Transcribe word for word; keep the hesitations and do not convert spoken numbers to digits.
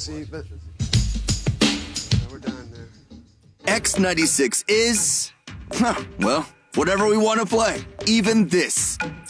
see, but yeah, we're done there. X ninety-six is, huh, well, whatever we want to play. Even this.